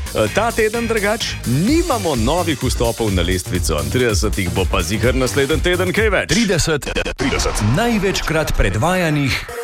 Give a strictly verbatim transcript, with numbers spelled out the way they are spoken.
Ta teden drugač nimamo novih vstopov na lestvico. tridesetih bo pa ziher naslednji teden kaj več. trideset, trideset največkrat predvajanih